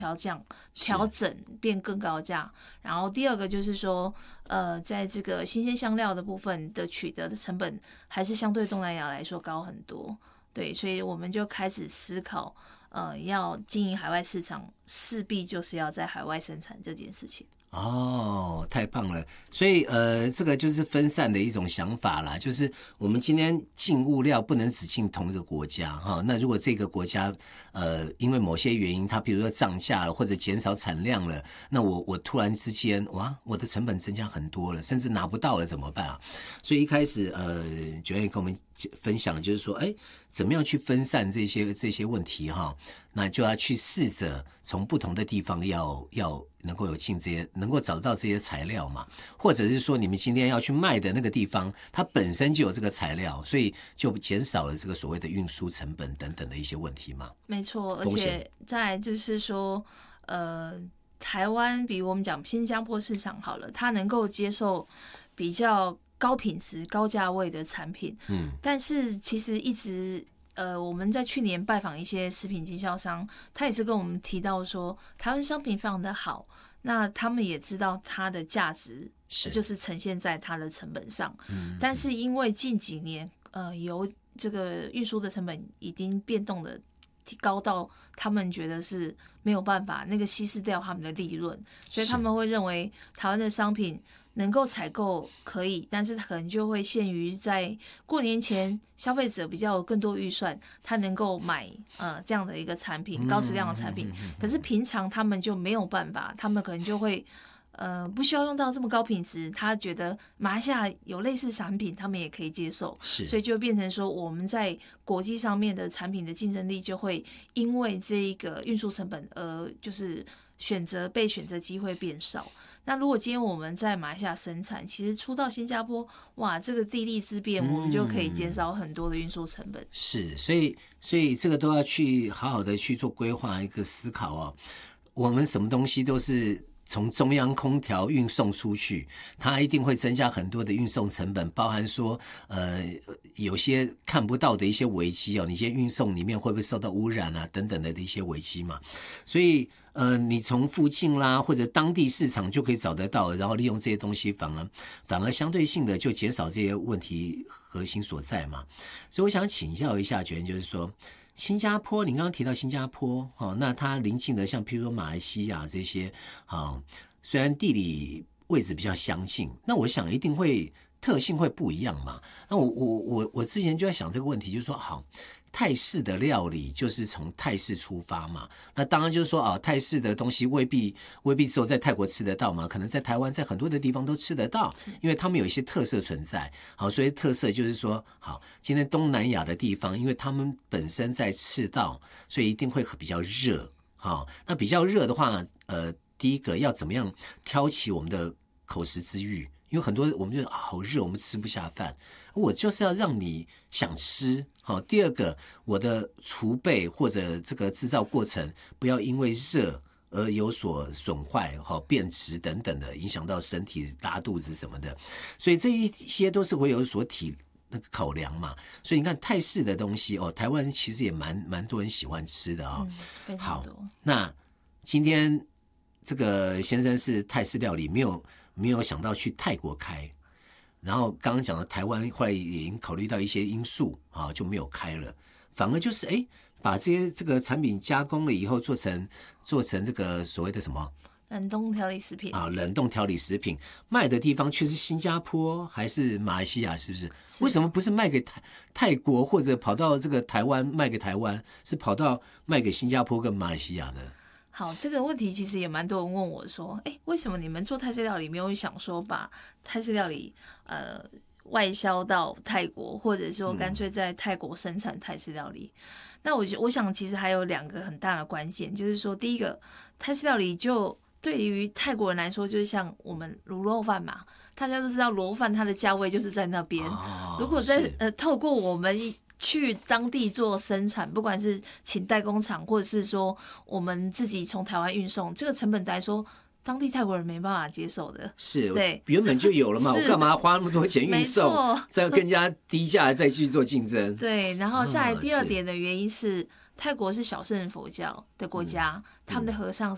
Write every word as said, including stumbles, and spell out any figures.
调降、调整变更高价。然后第二个就是说，呃，在这个新鲜香料的部分的取得的成本，还是相对东南亚来说高很多。对，所以我们就开始思考，呃，要经营海外市场，势必就是要在海外生产这件事情。 哦，太棒了！所以呃，这个就是分散的一种想法啦，就是我们今天进物料不能只进同一个国家哈。那如果这个国家呃因为某些原因，它比如说涨价了或者减少产量了，那我我突然之间哇，我的成本增加很多了，甚至拿不到了怎么办啊？所以一开始呃，九燕跟我们分享就是说，哎，怎么样去分散这些这些问题哈？那就要去试着从不同的地方要要能够有进这些，能够找到这些材料嘛，或者是说你们今天要去卖的那个地方，它本身就有这个材料，所以就减少了这个所谓的运输成本等等的一些问题嘛。 没错，而且再来就是说，呃，台湾比我们讲新加坡市场好了，它能够接受比较高品质、高价位的产品，嗯，但是其实一直。呃，我们在去年拜访一些食品经销商，他也是跟我们提到说，台湾商品非常的好，那他们也知道它的价值就是呈现在它的成本上，嗯、但是因为近几年，呃，由这个运输的成本已经变动的高到他们觉得是没有办法那个稀释掉他们的利润，所以他们会认为台湾的商品能够采购可以，但是可能就会限于在过年前消费者比较有更多预算，他能够买呃这样的一个产品，高质量的产品。可是平常他们就没有办法，他们可能就会呃不需要用到这么高品质，他觉得马来西亚有类似产品，他们也可以接受，所以就变成说我们在国际上面的产品的竞争力就会因为这一个运输成本而就是选择被选择机会变少。那如果今天我们在马来西亚生产，其实出到新加坡，哇，这个地利之便，我们就可以减少很多的运输成本。嗯、 是，所以所以这个都要去好好的去做规划，一个思考哦。我们什么东西都是从中央空调运送出去，它一定会增加很多的运送成本，包含说呃有些看不到的一些危机哦，你现在运送里面会不会受到污染啊等等的一些危机嘛，所以呃你从附近啦或者当地市场就可以找得到，然后利用这些东西反而反而相对性的就减少这些问题核心所在嘛。所以我想请教一下，觉得就是说新加坡，你刚刚提到新加坡，哦，那它邻近的像譬如说马来西亚这些，哦，虽然地理位置比较相近，那我想一定会特性会不一样嘛。那我我我我之前就在想这个问题，就是说，好，泰式的料理就是从泰式出发嘛，那当然就是说啊，泰式的东西未必未必只有在泰国吃得到嘛，可能在台湾在很多的地方都吃得到，因为他们有一些特色存在。好，所以特色就是说，好，今天东南亚的地方，因为他们本身在赤道，所以一定会比较热。好，那比较热的话，呃，第一个要怎么样挑起我们的口食之欲？因为很多我们就、啊、好热，我们吃不下饭。我就是要让你想吃。好，第二个，我的储备或者这个制造过程不要因为热而有所损坏、好变质等等的，影响到身体拉肚子什么的。所以这一些都是会有所体那个考量嘛。所以你看泰式的东西哦，台湾其实也蛮蛮多人喜欢吃的啊、哦嗯。非常多。 好，那今天这个先生是泰式料理，没有没有想到去泰国开。然后刚刚讲的台湾后来已经考虑到一些因素啊，就没有开了，反而就是哎，把这些这个产品加工了以后，做成做成这个所谓的什么冷冻调理食品啊，冷冻调理食品卖的地方却是新加坡还是马来西亚，是不是？是为什么不是卖给泰泰国或者跑到这个台湾卖给台湾，是跑到卖给新加坡跟马来西亚呢？ 好，这个问题其实也蛮多人问我说，哎，为什么你们做泰式料理没有想说把泰式料理呃外销到泰国，或者说干脆在泰国生产泰式料理？嗯、那我我想其实还有两个很大的关键，就是说第一个，泰式料理就对于泰国人来说，就是像我们卤肉饭嘛，大家都知道卤肉饭它的价位就是在那边，哦、如果在呃透过我们去当地做生产，不管是请代工厂，或者是说我们自己从台湾运送，这个成本来说，当地泰国人没办法接受的。 是， 对， 原本就有了嘛，我干嘛花那么多钱运送，再更加低价再去做竞争？ 对，然后再来第二点的原因是，泰国是小乘佛教的国家，嗯、他们的和尚